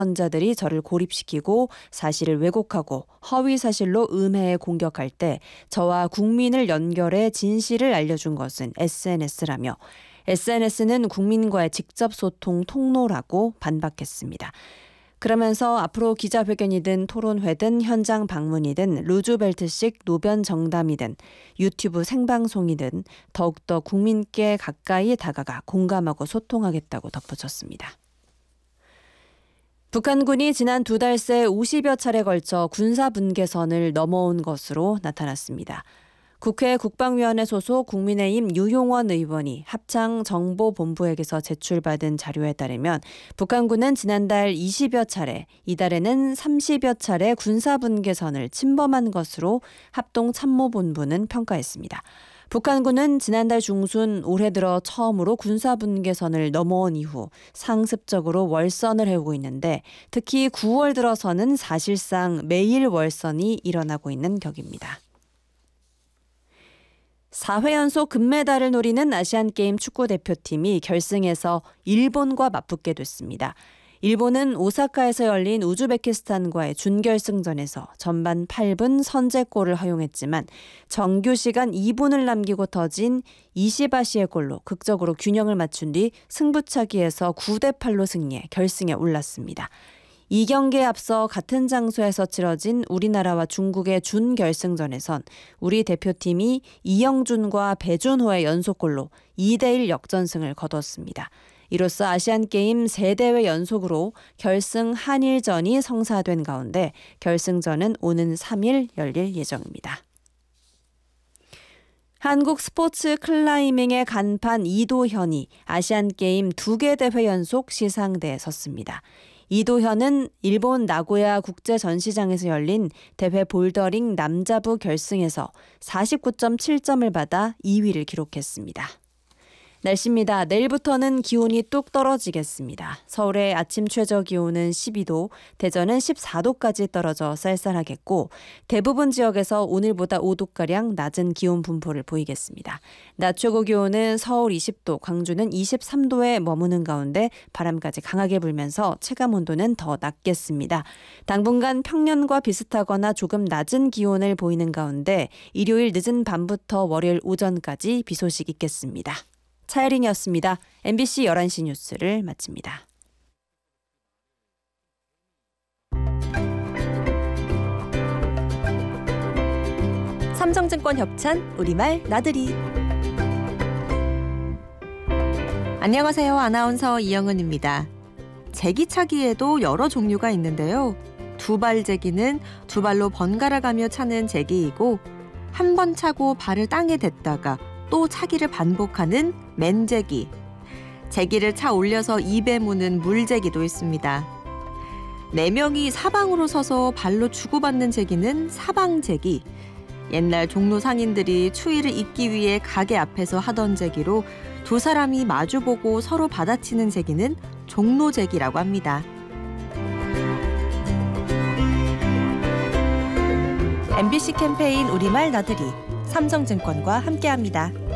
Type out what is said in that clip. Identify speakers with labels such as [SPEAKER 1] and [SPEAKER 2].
[SPEAKER 1] 자들이 저를 고립시키고 사실을 왜곡하고 허위 사실로 음해에 공격할 때 저와 국민을 연결해 진실을 알려준 것은 SNS라며 SNS는 국민과의 직접 소통 통로라고 반박했습니다. 그러면서 앞으로 기자회견이든 토론회든 현장 방문이든 루즈벨트식 노변 정담이든 유튜브 생방송이든 더욱더 국민께 가까이 다가가 공감하고 소통하겠다고 덧붙였습니다. 북한군이 지난 2달 새 50여 차례 걸쳐 군사분계선을 넘어온 것으로 나타났습니다. 국회 국방위원회 소속 국민의힘 유용원 의원이 합창정보본부에게서 제출받은 자료에 따르면 북한군은 지난달 20여 차례, 이달에는 30여 차례 군사분계선을 침범한 것으로 합동참모본부는 평가했습니다. 북한군은 지난달 중순 올해 들어 처음으로 군사분계선을 넘어온 이후 상습적으로 월선을 해오고 있는데 특히 9월 들어서는 사실상 매일 월선이 일어나고 있는 격입니다. 4회 연속 금메달을 노리는 아시안게임 축구대표팀이 결승에서 일본과 맞붙게 됐습니다. 일본은 오사카에서 열린 우즈베키스탄과의 준결승전에서 전반 8분 선제골을 허용했지만 정규 시간 2분을 남기고 터진 이시바시의 골로 극적으로 균형을 맞춘 뒤 승부차기에서 9대8로 승리해 결승에 올랐습니다. 이 경기에 앞서 같은 장소에서 치러진 우리나라와 중국의 준결승전에선 우리 대표팀이 이영준과 배준호의 연속골로 2대1 역전승을 거뒀습니다. 이로써 아시안게임 3대회 연속으로 결승 한일전이 성사된 가운데 결승전은 오는 3일 열릴 예정입니다. 한국 스포츠 클라이밍의 간판 이도현이 아시안게임 2개 대회 연속 시상대에 섰습니다. 이도현은 일본 나고야 국제전시장에서 열린 대회 볼더링 남자부 결승에서 49.7점을 받아 2위를 기록했습니다. 날씨입니다. 내일부터는 기온이 뚝 떨어지겠습니다. 서울의 아침 최저 기온은 12도, 대전은 14도까지 떨어져 쌀쌀하겠고 대부분 지역에서 오늘보다 5도가량 낮은 기온 분포를 보이겠습니다. 낮 최고 기온은 서울 20도, 광주는 23도에 머무는 가운데 바람까지 강하게 불면서 체감온도는 더 낮겠습니다. 당분간 평년과 비슷하거나 조금 낮은 기온을 보이는 가운데 일요일 늦은 밤부터 월요일 오전까지 비 소식 있겠습니다. 차혜린이었습니다. MBC 11시 뉴스를 마칩니다.
[SPEAKER 2] 삼성증권 협찬 우리말 나들이. 안녕하세요. 아나운서 이영은입니다. 제기차기에도 여러 종류가 있는데요. 두발 제기는 두 발로 번갈아 가며 차는 제기이고 한 번 차고 발을 땅에 댔다가 또 차기를 반복하는 맨제기, 제기를 차 올려서 입에 무는 물제기도 있습니다. 4명이 사방으로 서서 발로 주고받는 제기는 사방제기, 옛날 종로 상인들이 추위를 잊기 위해 가게 앞에서 하던 제기로 두 사람이 마주보고 서로 받아치는 제기는 종로제기라고 합니다. MBC 캠페인 우리말 나들이 삼성증권과 함께합니다.